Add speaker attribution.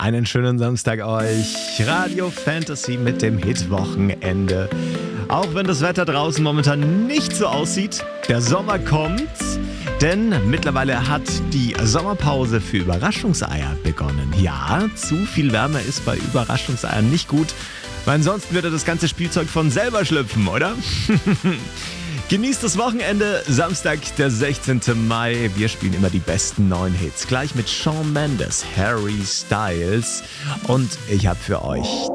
Speaker 1: Einen schönen Samstag euch. Radio Fantasy mit dem Hit-Wochenende. Auch wenn das Wetter draußen momentan nicht so aussieht, der Sommer kommt, denn mittlerweile hat die Sommerpause für Überraschungseier begonnen. Ja, zu viel Wärme ist bei Überraschungseiern nicht gut, weil ansonsten würde das ganze Spielzeug von selber schlüpfen, oder? Genießt das Wochenende, Samstag, der 16. Mai. Wir spielen immer die besten neuen Hits. Gleich mit Shawn Mendes, Harry Styles. Und ich habe für euch